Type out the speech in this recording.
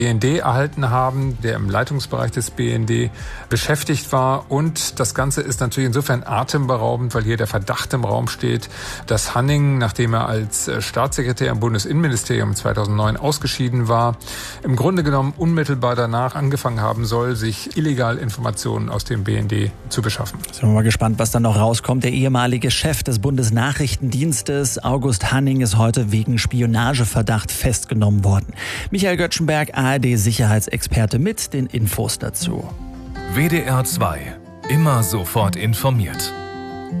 BND erhalten haben, der im Leitungsbereich des BND beschäftigt war. Und das Ganze ist natürlich insofern atemberaubend, weil hier der Verdacht im Raum steht, dass Hanning, nachdem er als Staatssekretär im Bundesinnenministerium 2009 ausgeschieden war, im Grunde genommen unmittelbar danach angefangen haben soll, sich illegal Informationen aus dem BND zu beschaffen. Sind wir mal gespannt, was dann noch rauskommt. Der ehemalige Chef des Bundesnachrichtendienstes, August Hanning, ist heute wegen Spionageverdacht festgenommen worden. Michael Göttschenberg, ARD-Sicherheitsexperte mit den Infos dazu. WDR 2. Immer sofort informiert.